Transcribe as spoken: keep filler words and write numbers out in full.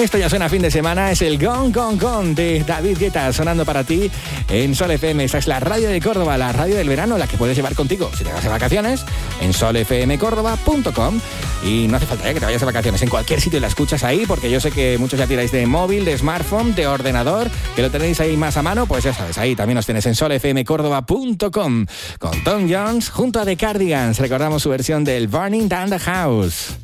Esto ya suena a fin de semana, es el Gone, Gone, Gone de David Guetta sonando para ti en Sol F M. Esta es la radio de Córdoba, la radio del verano, la que puedes llevar contigo si te vas de vacaciones en sol f m córdoba punto com. Y no hace falta ¿eh? que te vayas de vacaciones en cualquier sitio y la escuchas ahí, porque yo sé que muchos ya tiráis de móvil, de smartphone, de ordenador, que lo tenéis ahí más a mano, pues ya sabes, ahí también nos tienes en sol f m córdoba punto com con Tom Jones junto a The Cardigans. Recordamos su versión del Burning Down the House.